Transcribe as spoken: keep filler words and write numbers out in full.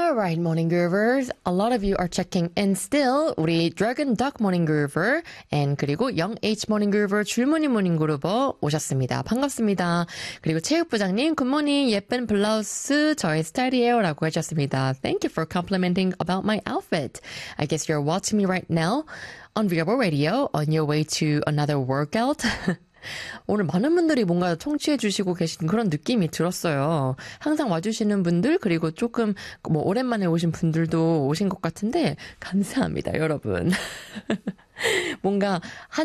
Alright, Morning Groovers. A lot of you are checking in still. 우리 Dragon Duck Morning Groover and 그리고 Young H Morning Groover 줄무늬 Morning Groover 오셨습니다. 반갑습니다. 그리고 체육부장님, 굿모닝 예쁜 블라우스 저의 스타일이에요 라고 해주셨습니다. Thank you for complimenting about my outfit. I guess you're watching me right now on Rebel Radio on your way to another workout. 오늘 많은 분들이 뭔가 청취해 주시고 계신 그런 느낌이 들었어요. 항상 와주시는 분들 그리고 조금 뭐 오랜만에 오신 분들도 오신 것 같은데 감사합니다, 여러분. 뭔가 한